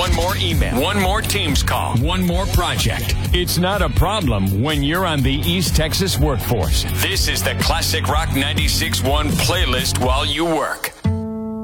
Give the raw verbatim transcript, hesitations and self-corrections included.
one more email, one more Teams call, one more project. It's not a problem when you're on the East Texas workforce. This is the Classic Rock ninety-six point one playlist while you work.